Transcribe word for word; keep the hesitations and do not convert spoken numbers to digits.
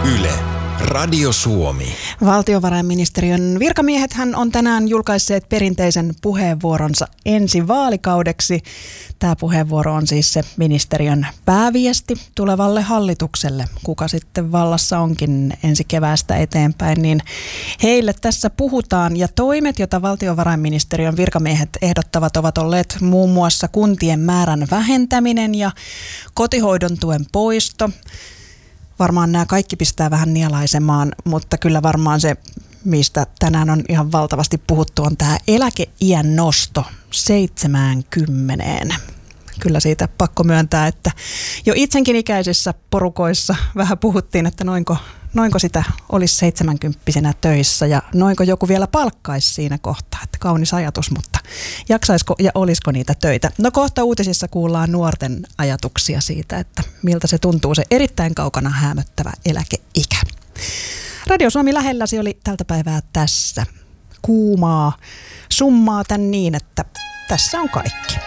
Yle, Radio Suomi. Valtiovarainministeriön virkamiehethän on tänään julkaisseet perinteisen puheenvuoronsa ensi vaalikaudeksi. Tämä puheenvuoro on siis se ministeriön pääviesti tulevalle hallitukselle. Kuka sitten vallassa onkin ensi keväästä eteenpäin, niin heille tässä puhutaan. Ja toimet, joita valtiovarainministeriön virkamiehet ehdottavat, ovat olleet muun muassa kuntien määrän vähentäminen ja kotihoidon tuen poisto. Varmaan nämä kaikki pistää vähän nielaisemaan, mutta kyllä varmaan se, mistä tänään on ihan valtavasti puhuttu, on tämä eläkeiän nosto seitsemäänkymmeneen. Kyllä siitä pakko myöntää, että jo itsenkin ikäisissä porukoissa vähän puhuttiin, että noinko, noinko sitä olisi seitsemänkymppisenä töissä ja noinko joku vielä palkkaisi siinä kohtaa. Että kaunis ajatus, mutta jaksaisiko ja olisiko niitä töitä? No kohta uutisissa kuullaan nuorten ajatuksia siitä, että miltä se tuntuu se erittäin kaukana häämöttävä eläkeikä. Radio Suomi lähelläsi oli tältä päivää tässä. Kuumaa summaa tän niin, että tässä on kaikki.